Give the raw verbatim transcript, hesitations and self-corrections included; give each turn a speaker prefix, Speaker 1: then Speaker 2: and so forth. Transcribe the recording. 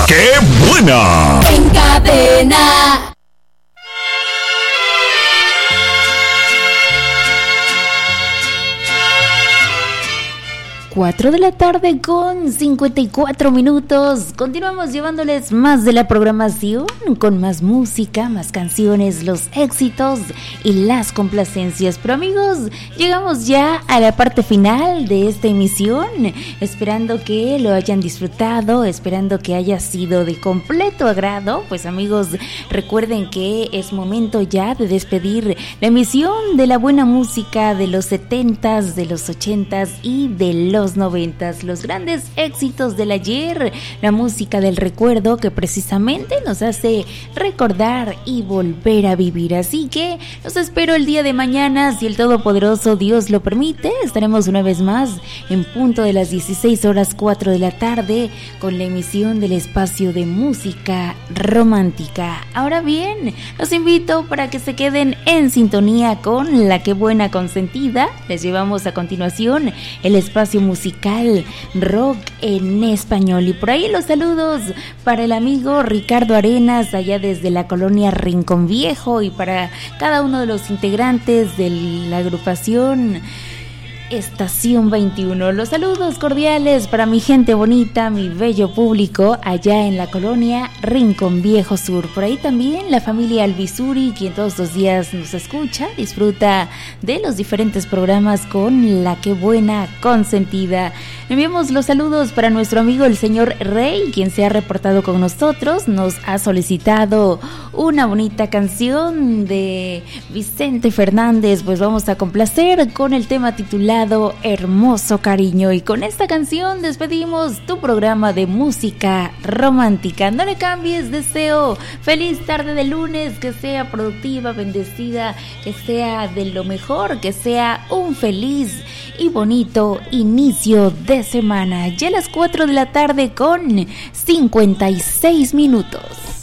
Speaker 1: ¡Qué buena!
Speaker 2: En Cadena. cuatro de la tarde con cincuenta y cuatro minutos. Continuamos llevándoles más de la programación, con más música, más canciones, los éxitos y las complacencias. Pero amigos, llegamos ya a la parte final de esta emisión, esperando que lo hayan disfrutado, esperando que haya sido de completo agrado. Pues amigos, recuerden que es momento ya de despedir la emisión de la buena música de los setentas, de los ochentas y de los noventas, los grandes éxitos del ayer, la música del recuerdo que precisamente nos hace recordar y volver a vivir. Así que los espero el día de mañana, si el Todopoderoso Dios lo permite. Estaremos una vez más en punto de las dieciséis horas cuatro de la tarde con la emisión del espacio de música romántica. Ahora bien, los invito para que se queden en sintonía con la que buena consentida. Les llevamos a continuación el espacio musical rock en español, y por ahí los saludos para el amigo Ricardo Arenas allá desde la colonia Rincón Viejo, y para cada uno de los integrantes de la agrupación Estación veintiuno. Los saludos cordiales para mi gente bonita, mi bello público allá en la colonia Rincón Viejo Sur. Por ahí también la familia Albizuri, quien todos los días nos escucha, disfruta de los diferentes programas con la que buena consentida. Enviamos los saludos para nuestro amigo el señor Rey, quien se ha reportado con nosotros, nos ha solicitado una bonita canción de Vicente Fernández. Pues vamos a complacer con el tema titulado Hermoso Cariño, y con esta canción despedimos tu programa de música romántica. No le cambies, deseo feliz tarde de lunes, que sea productiva, bendecida, que sea de lo mejor, que sea un feliz y bonito inicio de semana. Ya a las cuatro de la tarde con cincuenta y seis minutos.